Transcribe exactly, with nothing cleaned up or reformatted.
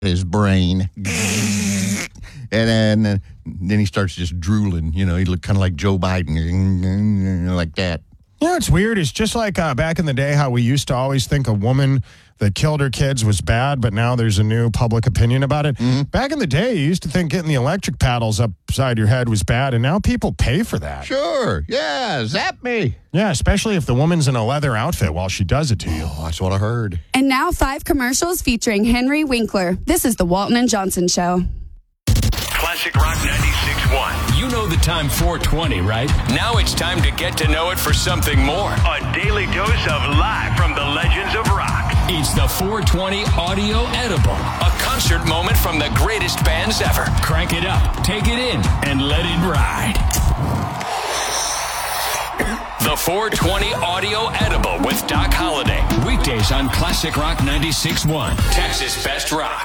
his brain. And then, then he starts just drooling. You know, he looked kind of like Joe Biden, like that. You know, what's weird. It's just like uh, back in the day how we used to always think a woman that killed her kids was bad, but now there's a new public opinion about it. Mm-hmm. Back in the day, you used to think getting the electric paddles upside your head was bad, and now people pay for that. Sure. Yeah, zap me. Yeah, especially if the woman's in a leather outfit while she does it to you. Oh, that's what I heard. And now five commercials featuring Henry Winkler. This is the Walton and Johnson Show. Classic Rock ninety-six point one. You know the time four twenty, right? Now it's time to get to know it for something more. A daily dose of live from the legends of rock. It's the four twenty Audio Edible, a concert moment from the greatest bands ever. Crank it up, take it in, and let it ride. The four twenty Audio Edible with Doc Holliday. Weekdays on Classic Rock ninety-six point one. Texas Best Rock.